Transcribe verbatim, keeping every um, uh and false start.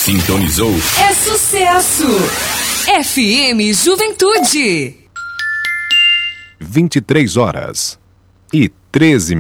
Sintonizou. É sucesso! F M Juventude. vinte e três horas e treze